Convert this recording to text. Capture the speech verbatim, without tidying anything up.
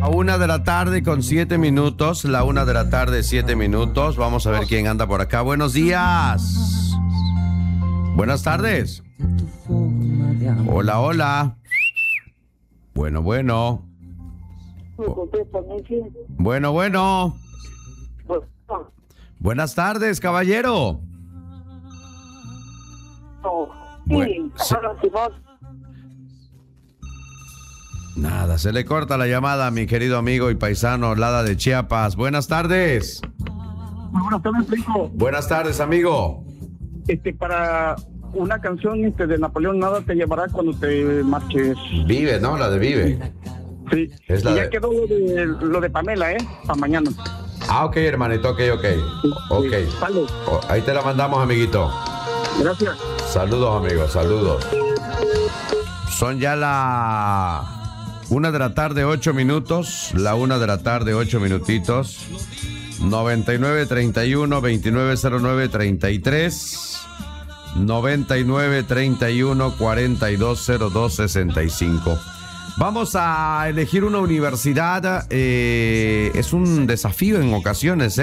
una de la tarde con siete minutos. La una de la tarde, siete minutos. Vamos a ver quién anda por acá. Buenos días. Buenas tardes. Hola, hola. Bueno, bueno. Bueno, bueno. Buenas tardes, caballero. Bueno, se... Nada, se le corta la llamada a mi querido amigo y paisano Lada de Chiapas. Buenas tardes. Muy buenas tardes, Rico. Buenas tardes, amigo. Este, para una canción este, de Napoleón, nada te llevará cuando te marches. Vive, ¿no? La de Vive. Sí. Es la y ya de... quedó lo de, lo de Pamela, ¿eh? Para mañana. Ah, ok, hermanito, ok, ok. Ok. Sí, vale. Oh, ahí te la mandamos, amiguito. Gracias. Saludos, amigos, saludos. Son ya la una de la tarde, ocho minutos. La una de la tarde, ocho minutitos. noventa y nueve, treinta y uno, veintinueve, cero nueve, treinta y tres. noventa y nueve, treinta y uno, cuarenta y dos, cero dos, sesenta y cinco. Vamos a elegir una universidad. Eh, es un desafío en ocasiones, ¿eh?